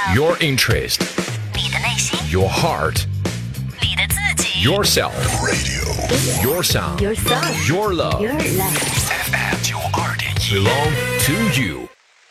Your interest. 你的内心。 Your heart. 你的自己。 Yourself. Radio. Your sound. Your song. Your love. Your love. FM 92.1 Belong to you.